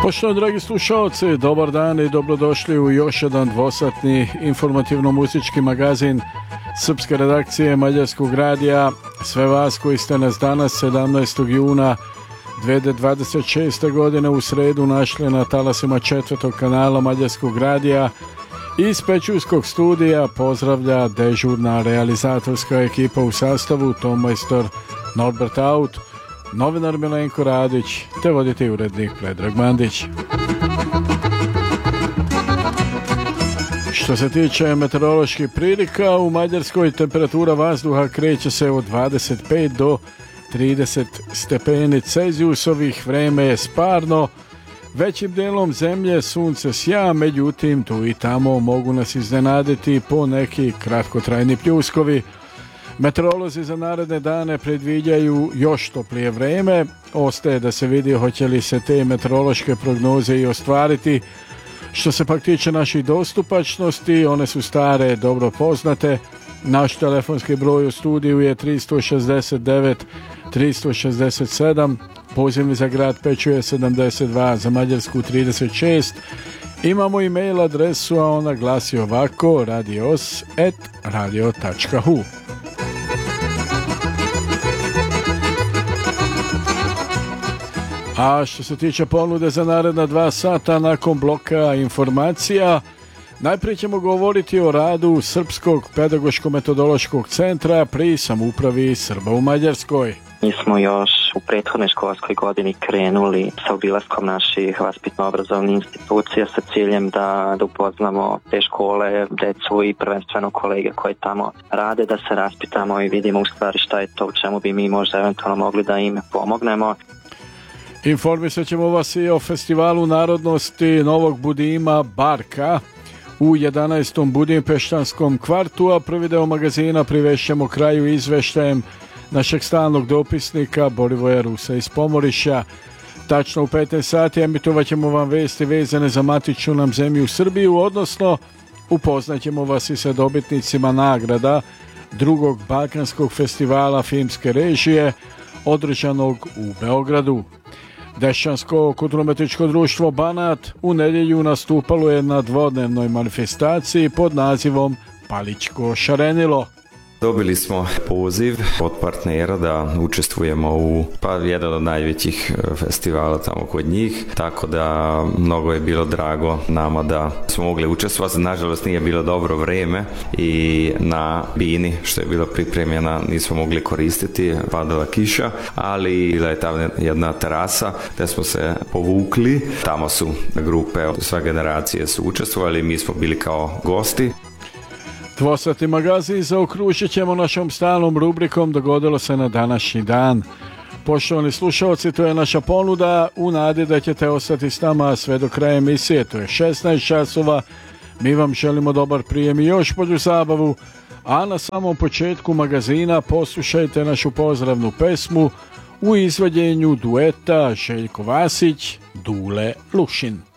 Poštovani dragi slušalci, dobar dan i dobrodošli u još jedan dvosatni informativno-muzički magazin srpske redakcije Mađarskog radija. Sve vas koji ste nas danas 17. juna 2026. godine u sredu našli na talasima 4. kanala Mađarskog radija. Iz Pećuskog studija pozdravlja dežurna realizatorska ekipa u sastavu tonmajstor Norbert Aut, novinar Milenko Radić te voditelj urednik Predrag Mandić. Što se tiče meteoroloških prilika, u Mađarskoj temperatura vazduha kreće se od 25 do 30 stepeni Celzijusovih, vreme je sparno, većim delom zemlje sunce sja, međutim tu i tamo mogu nas iznenaditi po neki kratkotrajni pljuskovi. Meteorolozi za naredne dane predviđaju još toplije vreme, ostaje da se vidi hoće li se te meteorološke prognoze i ostvariti. Što se pak tiče naših dostupačnosti, one su stare, dobro poznate. Naš telefonski broj u studiju je 369 367, pozivni za grad Peću je 72, za Mađarsku 36. Imamo e-mail adresu, a ona glasi ovako: radios@radio.hu. A što se tiče ponude za naredna 2 sata nakon bloka informacija, najprije ćemo govoriti o radu Srpskog pedagoško-metodološkog centra pri samoupravi Srba u Mađarskoj. Mi smo još u prethodnoj školskoj godini krenuli sa obilaskom naših vaspitno-obrazovnih institucija sa ciljem da upoznamo te škole, decu i prvenstveno kolege koji tamo rade, da se raspitamo i vidimo u stvari šta je to u čemu bi mi možda eventualno mogli da im pomognemo. Informisat ćemo vas i o festivalu narodnosti Novog Budima Barka u 11. Budimpeštanskom kvartu, a prvi deo magazina privešćemo kraju izveštajem našeg stalnog dopisnika Borivoja Rusa iz Pomoriša. Tačno u 15 sati emitovat ćemo vam vesti vezane za matičnu nam zemlju Srbiju, odnosno upoznaćemo vas i sa dobitnicima nagrada drugog Balkanskog festivala filmske režije održanog u Beogradu. Dešansko kulturno-umetničko društvo Banat u nedjelju nastupalo je na dvodnevnoj manifestaciji pod nazivom Palićko šarenilo. Dobili smo poziv od partnera da učestvujemo u jedan od najvećih festivala tamo kod njih, tako da mnogo je bilo drago nama da smo mogli učestvovati. Nažalost nije bilo dobro vreme i na bini što je bilo pripremljena nismo mogli koristiti, padala kiša, ali bila je tamo jedna terasa gdje smo se povukli. Tamo su grupe, sve generacije su učestvovali, mi smo bili kao gosti. Dvosatni magazin zaokružit ćemo našom stalnom rubrikom Dogodilo se na današnji dan. Poštovani slušalci, to je naša ponuda u nadi da ćete ostati s nama sve do kraja emisije. To je 16 časova. Mi vam želimo dobar prijem i još bolju zabavu. A na samom početku magazina poslušajte našu pozdravnu pesmu u izvođenju dueta Željko Vasić, Dule Lušin.